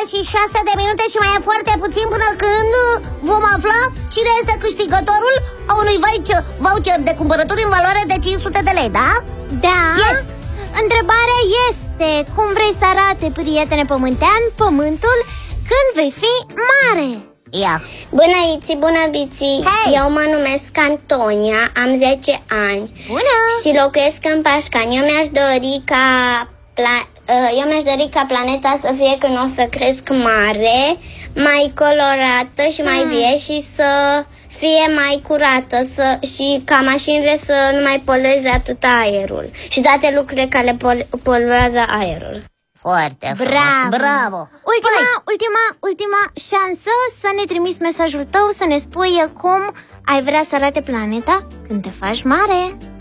și 6 de minute și mai e foarte puțin până când vom afla cine este câștigătorul a unui voucher de cumpărături în valoare de 500 de lei, da? Da. Yes. Întrebarea este: cum vrei să arate, prietene pământean, pământul când vei fi mare? Ia. Bună, Iți, bună, Biții. Hey. Eu mă numesc Antonia, am 10 ani. Bună. Și locuiesc în Pașcani. Eu mi-aș dori ca planeta să fie, când o să cresc, mare, mai colorată și mai vie și să fie mai curată și ca mașinile să nu mai polueze atât aerul și toate lucrurile care poluează aerul. Foarte frumos, bravo. Ultima șansă să ne trimiți mesajul tău, să ne spui cum ai vrea să arate planeta când te faci mare.